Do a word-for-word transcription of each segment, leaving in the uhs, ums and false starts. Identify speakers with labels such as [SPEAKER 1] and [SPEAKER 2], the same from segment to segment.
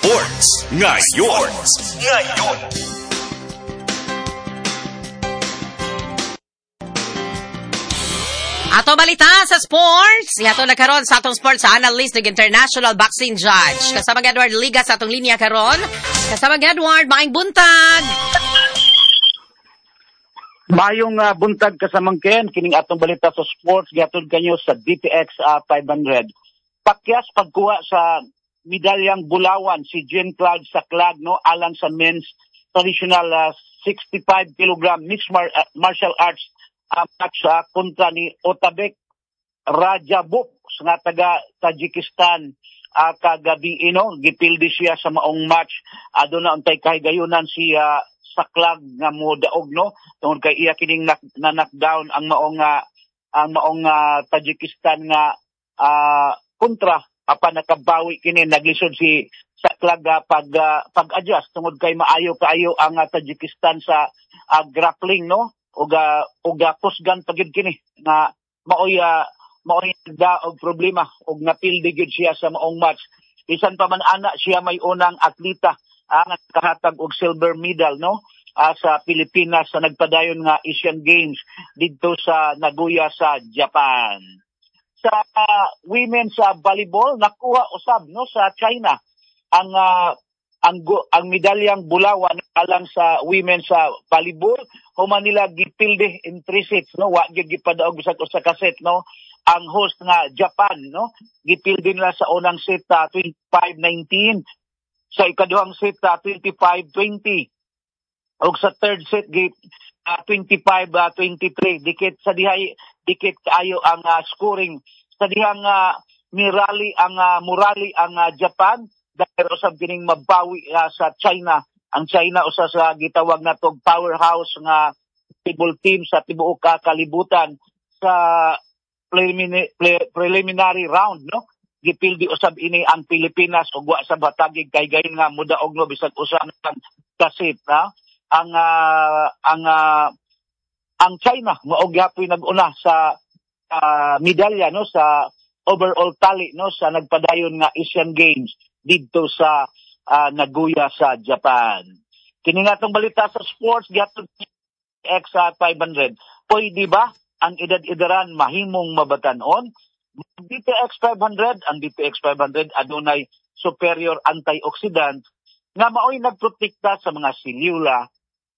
[SPEAKER 1] Sports ngayon. Ngayon.
[SPEAKER 2] Ato balita sa sports. Yato na karon sa atong sports analyst ng International Boxing Judge. Kasama nga Edward Liga sa atong linya karon. Kasama nga Edward, maing buntag.
[SPEAKER 3] Mayong uh, buntag kasamang ken kining atong balita sa sports gihatod kanyo sa D T X uh, five hundred. Pakyas pagkuha sa medalyang bulawan si Jean Claude Saclag no alang sa men's traditional uh, sixty-five kilogram mixed mar- uh, martial arts uh, match uh, kontra ni Otabek Rajabov nga taga Tajikistan uh, kagabi ino gipildi siya sa maong match uh, doon na untay kahigayunan si uh, Saclag nga mo daog no tungod kay iya kining knock, na knockdown ang maong uh, ang maong uh, Tajikistan nga uh, kontra apan nakabawi kini naglisod si Saclag uh, pag uh, pag-adjust tungod kay maayo kaayo ang uh, Tajikistan sa uh, grappling no ug uh, ug uh, kusgan pagid kini na maoy uh, maoy da og problema ug napildi gyud siya sa maong match bisan pa man ana siya may unang atleta ang nakahatag og silver medal no uh, sa Pilipinas sa nagpadayon nga Asian Games didto sa Nagoya sa Japan. Sa uh, women's uh, volleyball nakuha usab no sa China ang uh, ang ang medalyang bulawan alang sa women's uh, volleyball human nila gipilde in three sets no wa gyud gipadaog bisag usa ka set no ang host nga Japan no gipilde nila sa unang set uh, twenty-five nineteen sa ikaduhang set uh, twenty-five twenty ug sa third set gate uh, twenty-five twenty-three dikit sa dihay dikit kaayo ang uh, scoring sa dihang uh, mirali ang uh, murali ang uh, Japan dahil usab kining mabawi uh, sa China ang China usa sa gitawag natog powerhouse nga table team sa tibuok kalibutan sa preliminary, preliminary round no gipildi usab ini ang Pilipinas ug wa sa batagig kay gayon nga mudaog no bisag usa ng kasit ha ang uh, ang uh, ang China mao gyapon nag-una sa uh, medalya no sa overall tally no sa nagpadayon nga Asian Games didto sa uh, Nagoya sa Japan. Kini nga tong balita sa sports gihatod X five hundred. Pwede ba ang edad-edaran mahimong mabatan-on? D T X five hundred, ang D T X five hundred adunay superior antioxidant nga maoy nagprotekta sa mga selyula.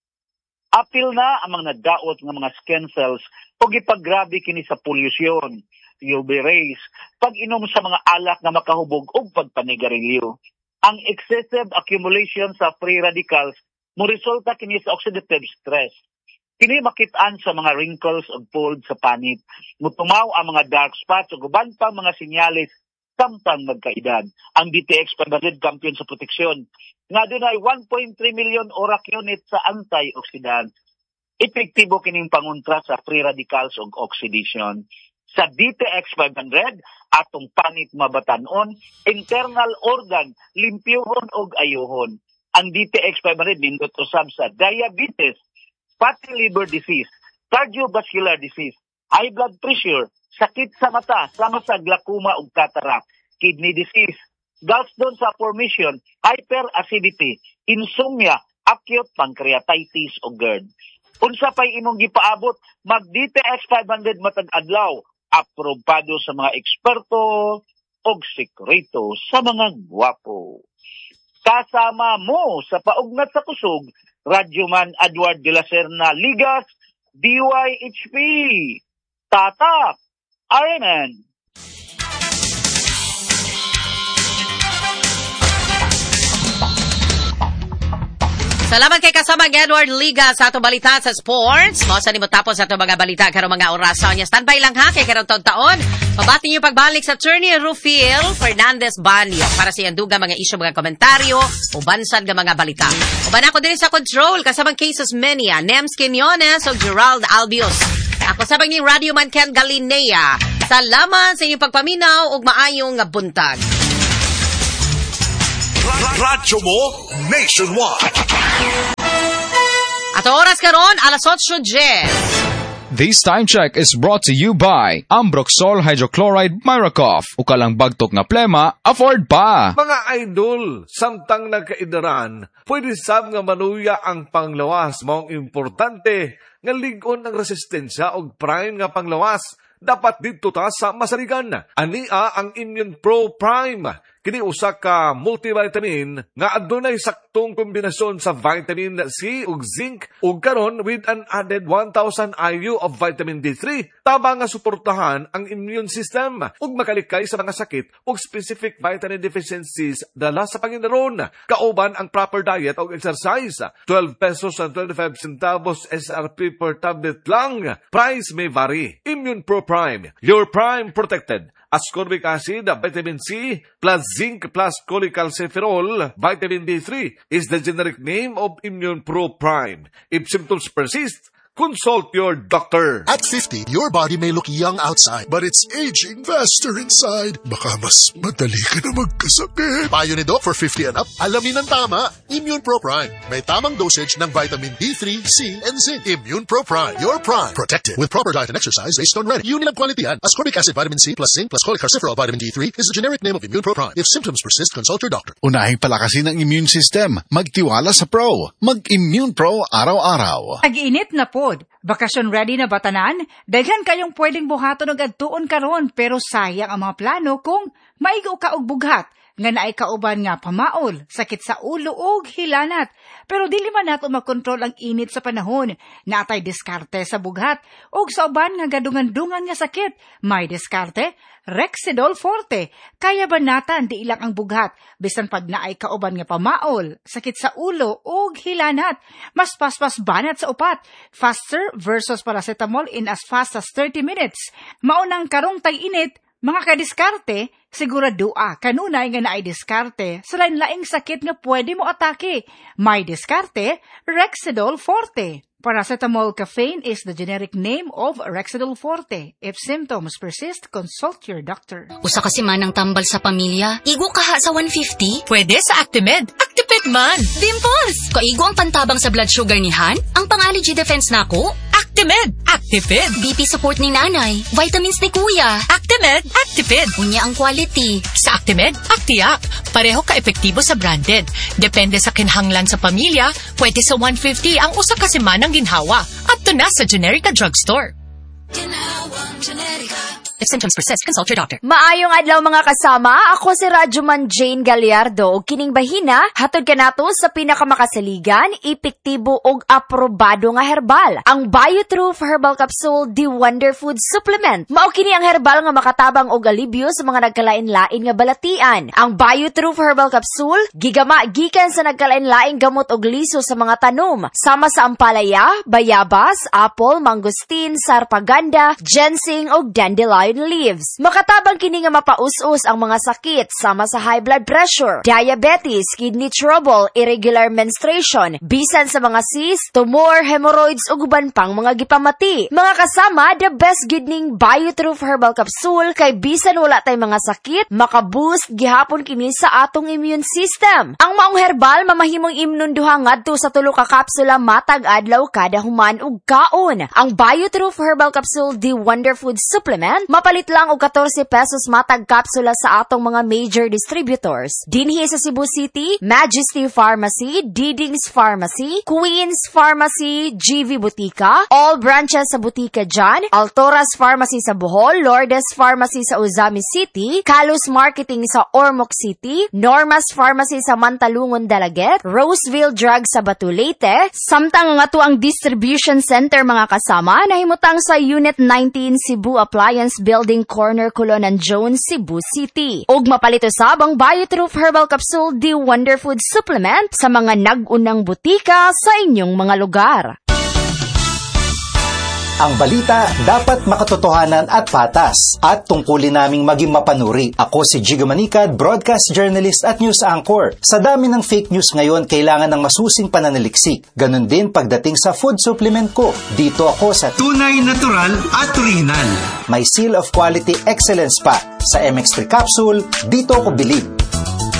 [SPEAKER 3] Apil na ang mga nadaot nga mga skin cells ug ipagrabe kini sa pollution, U V rays, pag-inom sa mga alak nga makahubog ug pagpanigarilyo. Ang excessive accumulation sa free radicals mo resulta kini sa oxidative stress. Kini makit-an sa mga wrinkles ug folds sa panit. Mutumaw ang mga dark spots ug uban pang mga sinyalis samtang magkaedad. Ang D T X five hundred kampiyon sa proteksyon nga dunay one point three million ORAC unit sa antioxidant. Epektibo kining pangontra sa free radicals ug oxidation. Sa D T X five hundred atong panit mabatan-on, internal organ limpyuhon ug ayuhon. Ang D T X five hundred nindot usab sa diabetes, fatty liver disease, cardiovascular disease, high blood pressure, sakit sa mata, sama sa glaucoma ug cataract, kidney disease, gallstone formation, hyperacidity, insomnia, acute pancreatitis ug GERD. Unsa pay imong gipaabot, mag-D T X five hundred matag adlaw, aprobado sa mga eksperto ug sekreto sa mga gwapo. Kasama mo sa paugnat sa kusog, Radyoman Edward de la Serna Ligas, D Y H P, Tatak, Ironman.
[SPEAKER 2] Salamat kay kasama Edward Liga sa ato balita sa sports. Mao sa nimo tapos sa ato mga balita karong mga orasan niya. Standby lang ha kay karong taon. Pabati niyo pagbalik sa Attorney Rufil Fernandez Banyo para sa iyang duga mga isyu, mga komentaryo o bansad nga mga balita. Uban ako din sa control kasamang cases Menia, Nems Quinones o Gerald Albios. Ako sabang ni Radio Man Ken Galinea. Salamat sa inyong pagpaminaw ug maayong nga buntag.
[SPEAKER 1] Radyo mo nationwide.
[SPEAKER 2] At oras karon alas eight ten.
[SPEAKER 4] This time check is brought to you by Ambroxol Hydrochloride Miracoff. Ukalang bagtok nga plema, afford pa!
[SPEAKER 5] Mga idol, samtang nagkaidaran, pwede sab nga manuya ang panglawas. Maong importante nga ligon ang resistensya o prime nga panglawas. Dapat dito ta sa masaligan. Ania ang Immune Pro Prime. Kini usa ka multivitamin nga adunay saktong kombinasyon sa vitamin C ug zinc ug karon with an added one thousand I U of vitamin D three tabang nga suportahan ang immune system ug makalikay sa mga sakit ug specific vitamin deficiencies dala sa panginaron. Kauban ang proper diet ug exercise. twelve pesos and twenty-five centavos S R P per tablet lang. Price may vary. Immune Pro Prime, your prime protected. Ascorbic acid, vitamin C, plus zinc, plus cholecalciferol, vitamin D three is the generic name of Immune Pro Prime. If symptoms persist, consult your doctor.
[SPEAKER 6] At fifty, your body may look young outside, but it's aging faster inside. Baka mas madali ka na magkasakit. Payo ni Doc for fifty and up, alamin ang tama. Immune Pro Prime. May tamang dosage ng vitamin D three, C, and zinc. Immune Pro Prime. Your prime. Protected. With proper diet and exercise based on ready. Unit of quality and ascorbic acid, vitamin C, plus zinc, plus cholecalciferol, vitamin D three is the generic name of Immune Pro Prime. If symptoms persist, consult your doctor.
[SPEAKER 7] Unahin palakasin ang immune system. Magtiwala sa Pro. Mag-Immune Pro araw-araw.
[SPEAKER 8] Ag-init na pod. Bakasyon ready na batanan? Daghan kayong pwedeng buhaton og adtuon karon pero sayang ang mga plano kung maigo ka og bughat nga naay kauban nga pamaol, sakit sa ulo ug hilanat. Pero dili man nato makontrol ang init sa panahon. Natay diskarte sa bughat ug sa uban nga gadungan-dungan nga sakit. May diskarte, Rexidol Forte. Kaya banatan di ilang ang bughat bisan pag naay kauban nga pamaol, sakit sa ulo ug hilanat. Mas paspas banat sa upat. Faster versus paracetamol in as fast as thirty minutes. Maunang karong tag-init, mga kadiskarte, siguradua kanunay nga naay diskarte sa lain-laing sakit nga pwede mo atake. May diskarte, Rexidol Forte. Paracetamol caffeine is the generic name of Rexidol Forte. If symptoms persist, consult your doctor.
[SPEAKER 9] Usa kasi manang tambal sa pamilya, igo kaha sa one fifty?
[SPEAKER 10] Pwede sa Actimed. Actiped man!
[SPEAKER 9] Dimples! Kaigo ang pantabang sa blood sugar ni Han? Ang pang-allergy defense nako?
[SPEAKER 10] Actimed! Actiped!
[SPEAKER 9] B P support ni nanay. Vitamins ni kuya.
[SPEAKER 10] Actimed! Actiped!
[SPEAKER 9] Unya ang quality.
[SPEAKER 10] Sa Actimed, Actiap. Pareho ka-epektibo sa branded. Depende sa kinhanglan sa pamilya, pwede sa one fifty ang usa kasi manang ginhawa. Up to na sa Generica Drugstore.
[SPEAKER 9] If symptoms persist, consult your doctor.
[SPEAKER 11] Maayong adlaw mga kasama, ako si Radyoman Jane Gallardo ug kining bahina hatod kanato sa pinakamakasaligan, epektibo ug aprobado nga herbal, ang Biotrue Herbal Capsule The Wonder Food Supplement. Mao kini ang herbal nga makatabang og alibyo sa mga nagkalain-lain nga balatian. Ang Biotrue Herbal Capsule gigama gikan sa nagkalain-laing gamot og liso sa mga tanom, sama sa ampalaya, bayabas, apple, mangosteen, sarpaganda, ginseng ug dandelion leaves. Makatabang kini nga mapaus-us ang mga sakit sama sa high blood pressure, diabetes, kidney trouble, irregular menstruation, bisan sa mga cyst, tumor, hemorrhoids ug uban pang mga gipamati. Mga kasama, the best gid ning Biotrue Herbal Capsule kay bisan wala tay mga sakit, makaboost gihapon kini sa atong immune system. Ang maong herbal mamahimong imnon duha ngadto sa tulo ka kapsula matag adlaw kada human ug kaon. Ang Biotrue Herbal Capsule The Wonder Food Supplement mapalit lang og fourteen pesos matag kapsula sa atong mga major distributors. Dinhi sa Cebu City, Majesty Pharmacy, Didings Pharmacy, Queens Pharmacy, G V Butika, all branches sa Butika Jan, Altoras Pharmacy sa Bohol, Lourdes Pharmacy sa Uzami City, Kalos Marketing sa Ormoc City, Normas Pharmacy sa Mantalungon Dalaget, Roseville Drug sa Batu Leyte, samtang nga to ang distribution center mga kasama nahimutang sa Unit nineteen Cebu Appliance Building Corner Colonan Jones, Cebu City. Og mapalito sabang Biotrue Herbal Capsule The Wonder Food Supplement sa mga nag-unang butika sa inyong mga lugar.
[SPEAKER 12] Ang balita dapat makatotohanan at patas at tungkulin naming maging mapanuri. Ako si Jigo Manicad, broadcast journalist at news anchor. Sa dami ng fake news ngayon, kailangan ng masusing pananaliksik. Ganon din pagdating sa food supplement ko. Dito ako sa
[SPEAKER 13] tunay, natural at original.
[SPEAKER 12] May seal of quality excellence pa. Sa M X three capsule, dito ako bilib.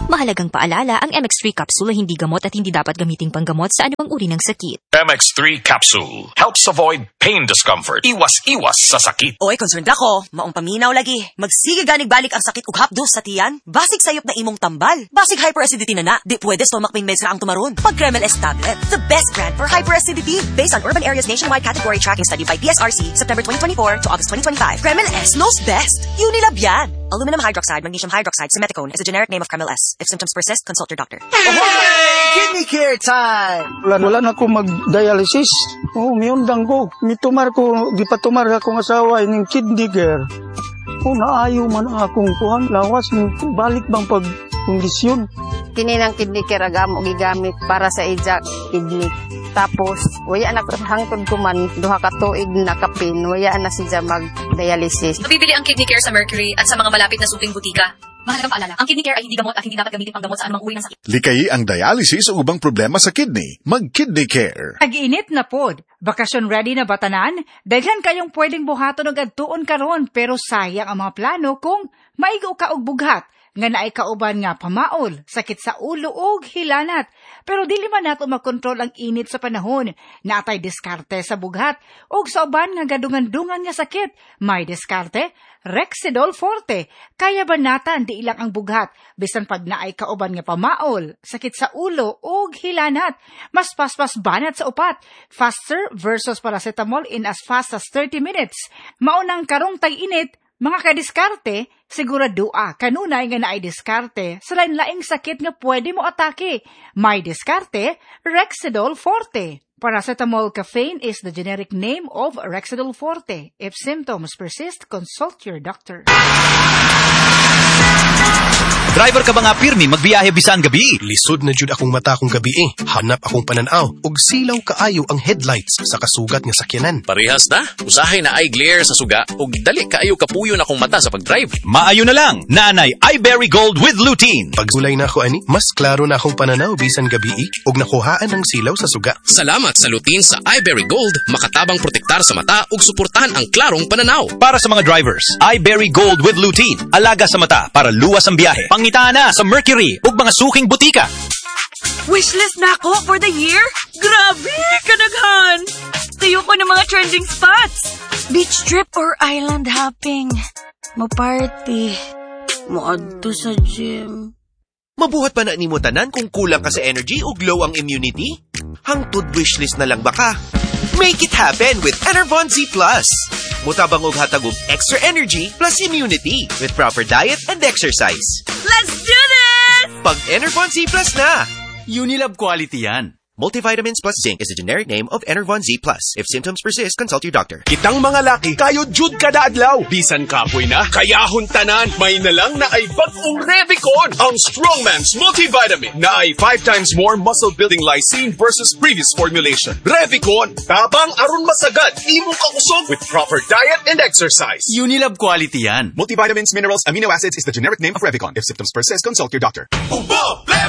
[SPEAKER 14] Mahalagang paalala, ang M X three capsule ay hindi gamot at hindi dapat gamiting panggamot sa anumang uri ng sakit.
[SPEAKER 1] M X three Capsule helps avoid pain discomfort. Iwas-iwas sa sakit.
[SPEAKER 15] Oy, concerned ako. Maong paminaw lagi. Magsige ganig balik ang sakit ug hapdos sa tiyan. Basig sayop na imong tambal. Basig hyperacidity na na. Di pwede stomach pain meds ra ang tumaron. Pag Kremel S tablet, the best brand for hyperacidity. Based on Urban Areas Nationwide Category Tracking Study by P S R C, September twenty twenty-four to August twenty twenty-five. Kremel S knows best. Unilab yan. Aluminum hydroxide, magnesium hydroxide, simeticone is a generic name of Kremel S. If symptoms persist, consult your doctor.
[SPEAKER 16] Kidney care time! Wala, wala na ko mag-dialysis. Oo, oh, miyundang ko. Mitumar ko, di pa tumar akong asawa ng kidney care. O, oh, naayo man ang akong kuhan. Lawas, balik bang pag-kondisyon.
[SPEAKER 17] Kini ng kidney care agamo gigamit para sa ijak kidney. Tapos, waya na hangtod ko man, duha ka tuig na kapin, waya na siya mag-dialysis.
[SPEAKER 9] Mabibili ang kidney care sa Mercury at sa mga malapit na suping butika. Mahalagang paalala, ang kidney care ay hindi gamot at hindi dapat gamitin pang gamot sa anumang uri ng sakit.
[SPEAKER 7] Likayi ang dialysis o ubang problema sa kidney. Mag-kidney care.
[SPEAKER 8] Ag-init na pod. Bakasyon ready na batanan? Daghan kayong pwedeng buhaton og adtuon karon pero sayang ang mga plano kung maigo ka og bughat nga naay kauban nga pamaol, sakit sa ulo ug hilanat. Pero dili man nato makontrol ang init sa panahon. Natay diskarte sa bughat ug sa uban nga gadungan-dungan nga sakit. May diskarte, Rexidol Forte. Kaya banatan di ilang ang bughat bisan pag naay kauban nga pamaol, sakit sa ulo ug hilanat. Mas paspas banat sa upat. Faster versus paracetamol in as fast as thirty minutes. Maunang karong tay init. Mga kadiskarte, siguradua kanunay nga naay diskarte sa lain-laing sakit nga pwede mo atake. May diskarte, Rexidol Forte. Paracetamol caffeine is the generic name of Rexidol Forte. If symptoms persist, consult your doctor.
[SPEAKER 18] Driver ka ba nga pirmi magbiyahe bisan gabi?
[SPEAKER 19] Lisod na jud akong mata akong gabi eh. Hanap akong pananaw ug silaw kaayo ang headlights sa kasugat nga sakyanan.
[SPEAKER 20] Parehas na. Usahay na eye glare sa suga ug dali kaayo kapuyo na akong mata sa pagdrive.
[SPEAKER 18] Maayo na lang. Naanay iBerry Gold with lutein.
[SPEAKER 19] Pagsulay na ako ani, mas klaro na akong pananaw bisan gabi eh, ug nakuhaan ang silaw sa suga.
[SPEAKER 20] Salamat sa lutein sa iBerry Gold, makatabang protektar sa mata ug suportahan ang klarong pananaw.
[SPEAKER 18] Para sa mga drivers, iBerry Gold with lutein. Alaga sa mata para luwas ang biyahe. Pangita na sa Mercury ug mga suking butika.
[SPEAKER 21] Wishlist na ako for the year? Grabe, kanaghan! Tayo ko ng mga trending spots. Beach trip or island hopping. Mo-party. Mo-adto sa gym.
[SPEAKER 22] Mabuhat pa na ni mo tanan kung kulang ka sa energy o glow ang immunity? Hangtod wishlist na lang baka? Make it happen with Enervon Z Plus. Mutabang og hatag og extra energy plus immunity with proper diet and exercise.
[SPEAKER 21] Let's do this!
[SPEAKER 22] Pag Enervon Z Plus na!
[SPEAKER 18] Unilab quality yan.
[SPEAKER 22] Multivitamins plus zinc is a generic name of Enervon Z Plus. If symptoms persist, consult your doctor.
[SPEAKER 1] Kitang mga laki, kayo jud kada adlaw. Bisan kapoy na, kayahon tanan, may nalang na ay bagong Revicon. Ang Strongman's multivitamin na ay five times more muscle-building lysine versus previous formulation. Revicon, tabang aron masagad, imong kakusog with proper diet and exercise.
[SPEAKER 18] Unilab quality yan.
[SPEAKER 1] Multivitamins, minerals, amino acids is the generic name of Revicon. If symptoms persist, consult your doctor.